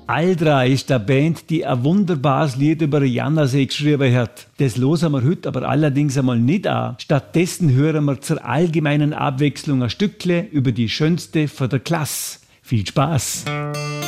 Aldra ist eine Band, die ein wunderbares Lied über den Jannersee geschrieben hat. Das hören wir heute aber allerdings einmal nicht an. Stattdessen hören wir zur allgemeinen Abwechslung ein Stückle über die schönste von der Klasse. Viel Spaß!